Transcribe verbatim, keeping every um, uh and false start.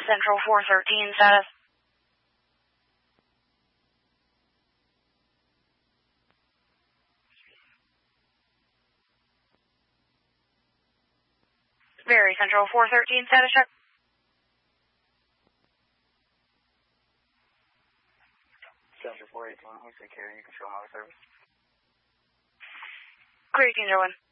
Central four thirteen status. Very Central four thirteen status check. Central four eighteen, he's secure, you can show my service. Great, Angel one.